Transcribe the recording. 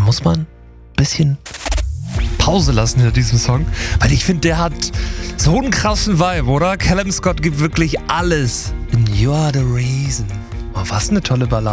muss man ein bisschen Pause lassen hinter diesem Song, weil ich finde, der hat so einen krassen Vibe, oder? Callum Scott gibt wirklich alles in You Are The Reason. Oh, was eine tolle Ballade.